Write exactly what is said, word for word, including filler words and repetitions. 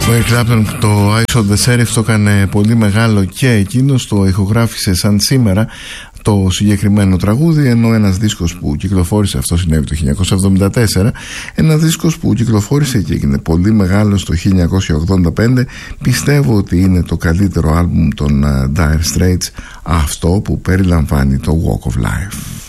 Ο Eric Clapton το Eyes of the Sheriff το έκανε πολύ μεγάλο και εκείνος το ηχογράφησε σαν σήμερα το συγκεκριμένο τραγούδι, ενώ ένας δίσκος που κυκλοφόρησε, αυτό συνέβη το χίλια εννιακόσια εβδομήντα τέσσερα, ένας δίσκος που κυκλοφόρησε και έγινε πολύ μεγάλος το χίλια εννιακόσια ογδόντα πέντε, πιστεύω ότι είναι το καλύτερο άλμπουμ των Dire Straits, αυτό που περιλαμβάνει το Walk of Life.